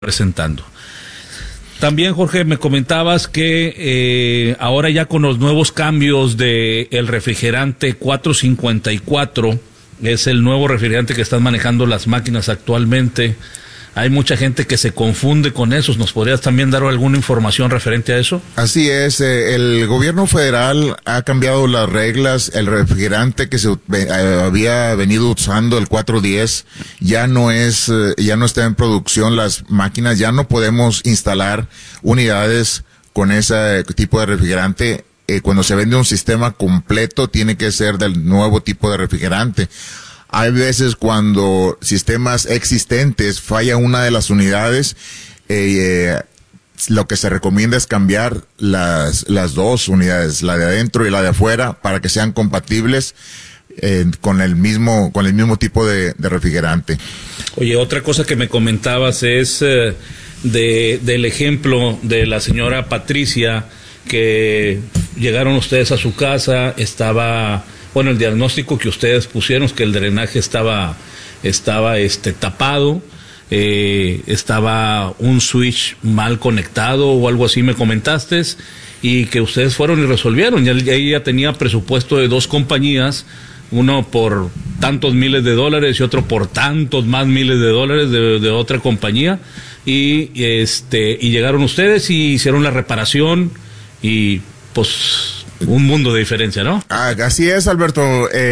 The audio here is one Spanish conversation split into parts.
presentando. También, Jorge, me comentabas que ahora ya con los nuevos cambios de el refrigerante 454, es el nuevo refrigerante que están manejando las máquinas actualmente. Hay mucha gente que se confunde con esos. ¿Nos podrías también dar alguna información referente a eso? Así es, el gobierno federal ha cambiado las reglas. El refrigerante que se había venido usando, el 410, ya no está en producción. Las máquinas, ya no podemos instalar unidades con ese tipo de refrigerante. Cuando se vende un sistema completo, tiene que ser del nuevo tipo de refrigerante. Hay veces cuando sistemas existentes falla una de las unidades, lo que se recomienda es cambiar las dos unidades, la de adentro y la de afuera, para que sean compatibles con el mismo tipo de refrigerante. Oye, otra cosa que me comentabas es del ejemplo de la señora Patricia, que llegaron ustedes a su casa, estaba... Bueno, el diagnóstico que ustedes pusieron es que el drenaje estaba tapado, estaba un switch mal conectado o algo así, me comentaste, y que ustedes fueron y resolvieron. Ya ella tenía presupuesto de dos compañías, uno por tantos miles de dólares y otro por tantos más miles de dólares de otra compañía, y llegaron ustedes y hicieron la reparación y pues... un mundo de diferencia, ¿no? Así es, Alberto.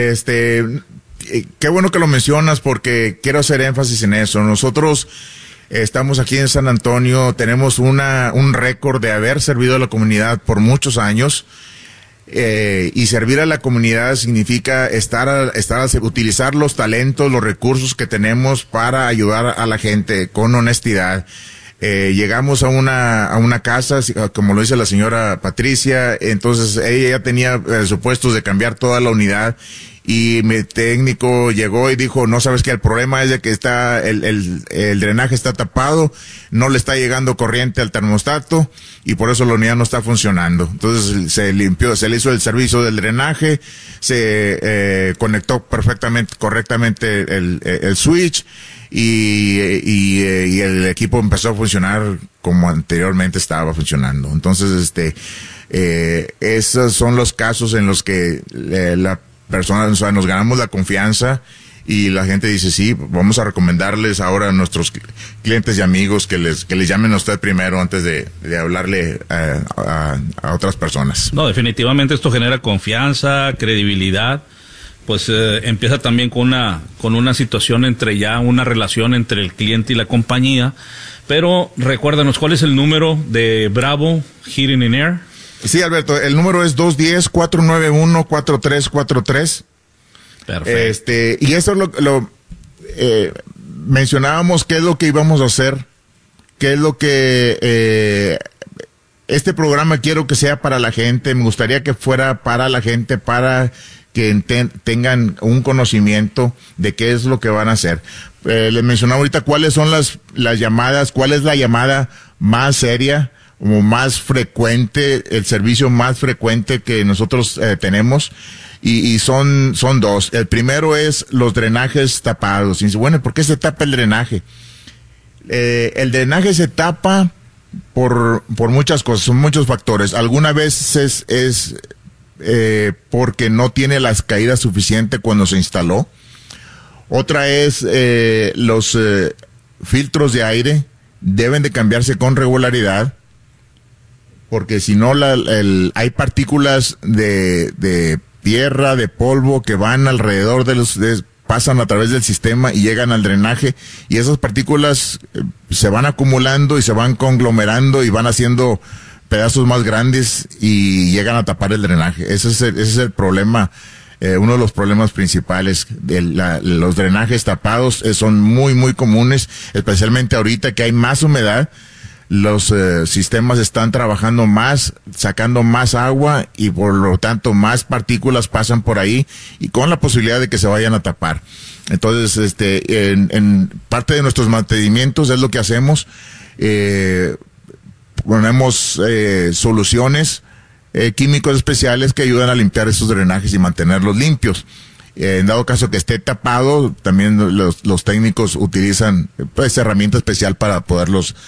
Qué bueno que lo mencionas, porque quiero hacer énfasis en eso. Nosotros estamos aquí en San Antonio, tenemos un récord de haber servido a la comunidad por muchos años. Y servir a la comunidad significa utilizar los talentos, los recursos que tenemos para ayudar a la gente con honestidad. Llegamos a una casa, como lo dice la señora Patricia, entonces ella ya tenía presupuestos de cambiar toda la unidad, y mi técnico llegó y dijo, no, sabes que el problema es de que el drenaje está tapado, no le está llegando corriente al termostato y por eso la unidad no está funcionando. Entonces se le hizo el servicio del drenaje, se conectó correctamente el switch, y el equipo empezó a funcionar como anteriormente estaba funcionando. Entonces, esos son los casos en los que la persona, o sea, nos ganamos la confianza y la gente dice, sí, vamos a recomendarles ahora a nuestros clientes y amigos que les llamen a usted primero antes de hablarle a otras personas. No, definitivamente esto genera confianza, credibilidad. Pues empieza también con una situación una relación entre el cliente y la compañía. Pero recuérdanos, ¿cuál es el número de Bravo Heating and Air? Sí, Alberto, el número es 210-491-4343. Perfecto. Y eso mencionábamos qué es lo que íbamos a hacer, qué es lo que... este programa quiero que sea para la gente, me gustaría que fuera para la gente, para... que tengan un conocimiento de qué es lo que van a hacer. Les mencionaba ahorita cuáles son las llamadas, cuál es la llamada más seria o más frecuente, el servicio más frecuente que nosotros tenemos, y son dos. El primero es los drenajes tapados. Y dice, bueno, ¿por qué se tapa el drenaje? El drenaje se tapa por muchas cosas, son muchos factores. Algunas veces es porque no tiene las caídas suficientes cuando se instaló. Otra es los filtros de aire deben de cambiarse con regularidad, porque si no hay partículas de tierra, de polvo que van alrededor pasan a través del sistema y llegan al drenaje, y esas partículas se van acumulando y se van conglomerando y van haciendo pedazos más grandes y llegan a tapar el drenaje. Ese es el problema, uno de los problemas principales. Los drenajes tapados son muy, muy comunes, especialmente ahorita que hay más humedad. Los sistemas están trabajando más, sacando más agua, y por lo tanto más partículas pasan por ahí, y con la posibilidad de que se vayan a tapar. Entonces, en parte de nuestros mantenimientos es lo que hacemos. Ponemos soluciones químicos especiales que ayudan a limpiar esos drenajes y mantenerlos limpios. En dado caso que esté tapado, también los técnicos utilizan pues herramienta especial para poderlos